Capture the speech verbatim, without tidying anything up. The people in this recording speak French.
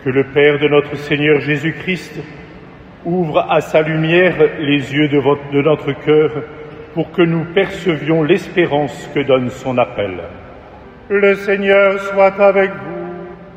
Que le Père de notre Seigneur Jésus-Christ ouvre à sa lumière les yeux de, votre, de notre cœur pour que nous percevions l'espérance que donne son appel. Le Seigneur soit avec vous.